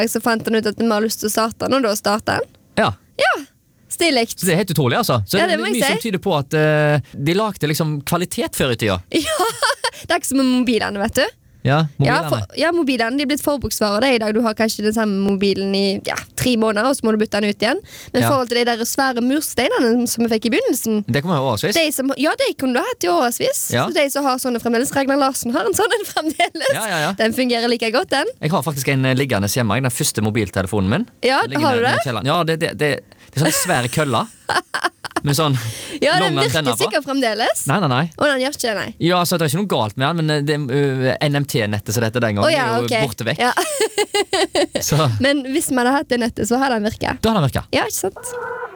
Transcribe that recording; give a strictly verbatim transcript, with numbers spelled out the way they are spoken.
så fant han ut at vi har lyst til å starte den, og da startet han. Ja. Ja, stilig. Så det er helt utrolig, altså. Så Ja, det det er må jeg mye si. som tyder på at uh, de lagde liksom kvalitet før i tida. Ja, det er ikke som med mobilene, vet du. Ja, Ja, mobilene. for, ja, mobilene de er blitt forbruksvarer det i dag. Du har kanskje den samme mobilen i ja, tre måneder, og så må du bytte den ut igjen. Men i Ja. forhold til de der svære mursteinene som vi fikk i begynnelsen, Det kommer jo oversvis. de som, ja, de kunne du ha hatt i årevis. Ja. Så de som har sånne fremdeles, Ragnar Larsen har en sånn en fremdeles. Ja, ja, ja. Den fungerer like godt, den. Jeg har faktisk en eh, liggende hjemme, den første mobiltelefonen min. Ja, Den ligger har du nede det? i kjelleren. Ja, det, det, det, det er sånn svære køller. Med sånn Ja, den lang antenne virker på. sikkert fremdeles. Nei, nei, nei. Og den gjør ikke det, nei. Ja, så det er ikke noe galt med den, men eh, det uh, N M T-nettet som det heter den gangen, Å ja, er jo ok. borte vekk. Ja. Så Men hvis man hadde hatt det nettet, så hadde den virket. da har den virket. Ja, ikke sant?